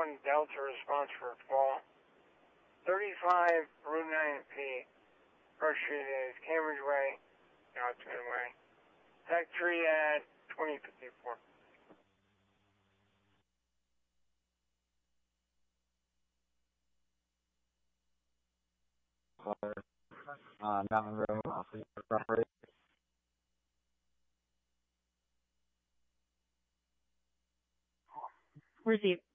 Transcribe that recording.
1 Delta response for fall. 35 Route 9P. First street is Cambridge Way, Godsman Way. Tech 3 at 2054. Mountain Road, property. Receive.